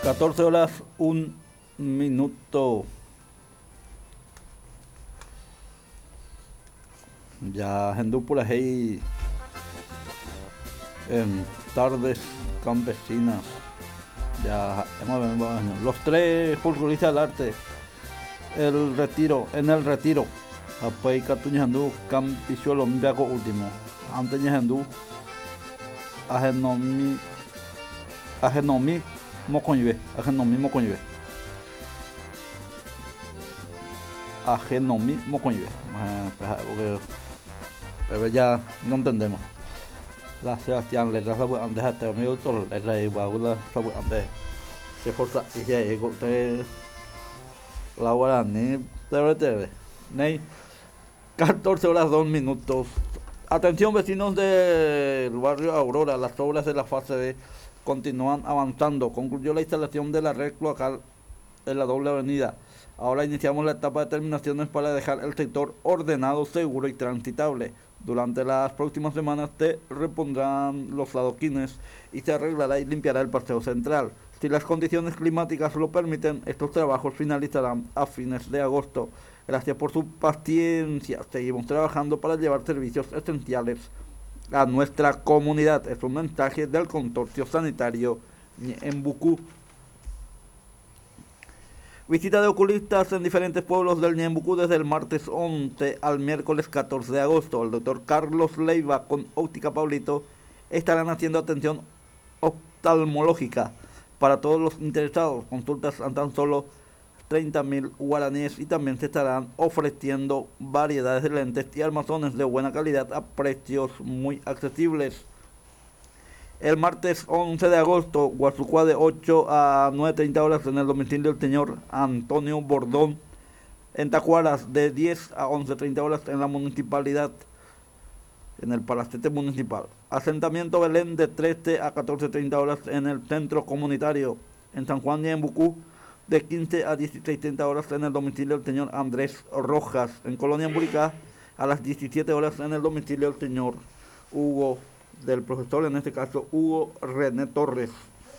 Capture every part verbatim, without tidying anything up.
catorce horas, un minuto. Ya en Dúpula hay en tardes campesinas. Ya hemos venido los tres futbolistas del arte. El retiro, en el retiro. Apai Catuñandú, Campichuelo, Mbiaco último. Antes Ñandú, Agenomi, Agenomi, Mocoñve, Agenomi, Mocoñve. Agenomi, Mocoñve. Pero ya no entendemos. La Sebastián le trajo antes a este minuto, le trajo a antes. Se forza y ya llegó la hora ni T V. Ney. catorce horas, dos minutos. Atención vecinos del barrio Aurora, las obras de la fase B continúan avanzando. Concluyó la instalación de la red cloacal en la doble avenida. Ahora iniciamos la etapa de terminaciones para dejar el sector ordenado, seguro y transitable. Durante las próximas semanas se repondrán los adoquines y se arreglará y limpiará el paseo central. Si las condiciones climáticas lo permiten, estos trabajos finalizarán a fines de agosto. Gracias por su paciencia. Seguimos trabajando para llevar servicios esenciales a nuestra comunidad. Es un mensaje del Consorcio Sanitario Ñembucú. Visita de oculistas en diferentes pueblos del Ñembucú desde el martes once al miércoles catorce de agosto. El doctor Carlos Leiva con Óptica Pablito estarán haciendo atención oftalmológica para todos los interesados. Consultas a tan solo treinta mil guaraníes y también se estarán ofreciendo variedades de lentes y armazones de buena calidad a precios muy accesibles. El martes once de agosto, Guazucua de ocho a nueve treinta horas en el domicilio del señor Antonio Bordón. En Tacuaras de diez a once treinta horas en la municipalidad, en el palacete municipal. Asentamiento Belén de trece a catorce treinta horas en el centro comunitario. En San Juan de Ñembucú de quince a dieciséis treinta horas en el domicilio del señor Andrés Rojas. En Colonia Amburicá a las diecisiete horas en el domicilio del señor Hugo, del profesor, en este caso Hugo René Torres.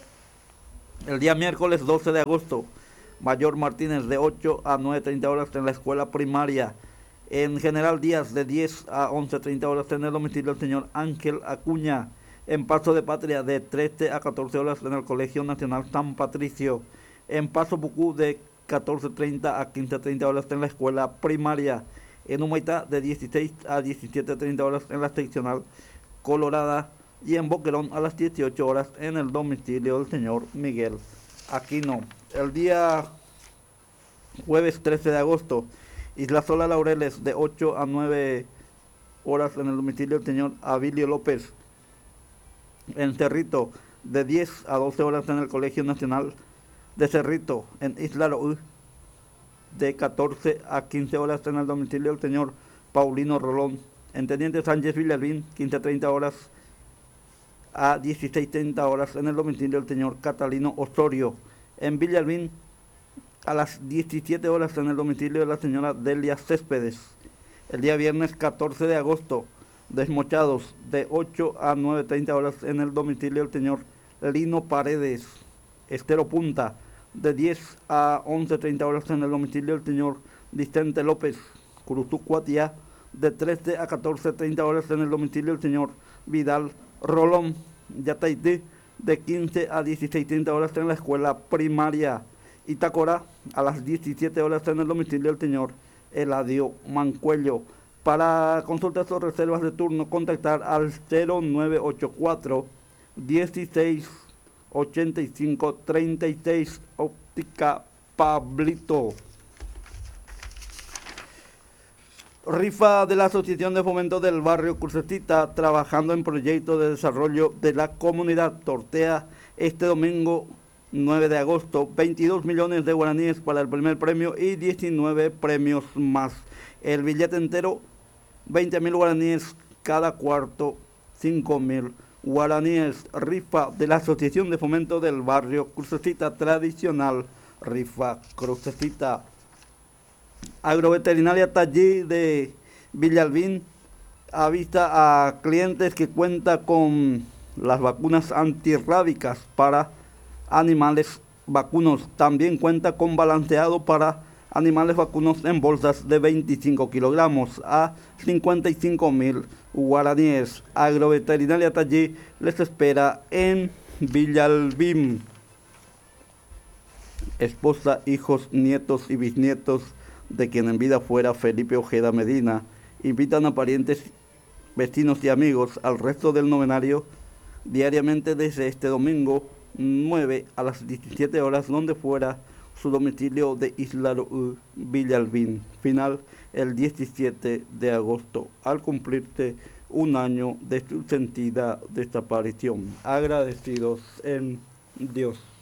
El día miércoles doce de agosto, Mayor Martínez de ocho a nueve treinta horas en la escuela primaria. En General Díaz de diez a once treinta horas en el domicilio del señor Ángel Acuña. En Paso de Patria de trece a catorce horas en el Colegio Nacional San Patricio. En Paso Bucú de catorce treinta a quince treinta horas en la escuela primaria. En Humaitá de dieciséis a diecisiete treinta horas en la seccional Colorada. Y en Boquerón a las dieciocho horas en el domicilio del señor Miguel Aquino. El día jueves trece de agosto, Isla Sola Laureles de ocho a nueve horas en el domicilio del señor Abilio López. En Cerrito de diez a doce horas en el Colegio Nacional de Cerrito. En Isla Loú de catorce a quince horas en el domicilio del señor Paulino Rolón. En Teniente Sánchez Villalbín, quince a treinta horas a dieciséis treinta horas en el domicilio del señor Catalino Osorio. En Villalbín a las diecisiete horas en el domicilio de la señora Delia Céspedes. El día viernes catorce de agosto, Desmochados de ocho a nueve treinta horas en el domicilio del señor Lino Paredes. Estero Punta de diez a once treinta horas en el domicilio del señor Vicente López. Curuzú Cuatía de trece a catorce treinta horas en el domicilio del señor Vidal Rolón. Yataití de quince a dieciséis treinta horas en la escuela primaria. Itacorá a las diecisiete horas en el domicilio del señor Eladio Mancuello. Para consultas o reservas de turno, contactar al cero nueve ocho cuatro dieciséis ochenta y cinco treinta y seis. Óptica Pablito. Rifa de la Asociación de Fomento del Barrio Crucecita, trabajando en proyectos de desarrollo de la comunidad. Sortea este domingo nueve de agosto veintidós millones de guaraníes para el primer premio y diecinueve premios más. El billete entero veinte mil guaraníes, cada cuarto cinco mil guaraníes. Rifa de la Asociación de Fomento del Barrio Crucecita, tradicional rifa Crucecita. Agroveterinaria Tallí de Villalbín avisa a clientes que cuenta con las vacunas antirrábicas para animales vacunos. También cuenta con balanceado para animales vacunos en bolsas de veinticinco kilogramos a cincuenta y cinco mil guaraníes. Agroveterinaria Tallí les espera en Villalbim. Esposa, hijos, nietos y bisnietos de quien en vida fuera Felipe Ojeda Medina invitan a parientes, vecinos y amigos al resto del novenario diariamente desde este domingo nueve a las diecisiete horas, donde fuera su domicilio de Isla Loú, Villalbín. Final el diecisiete de agosto, al cumplirse un año de su sentida desaparición. Agradecidos en Dios.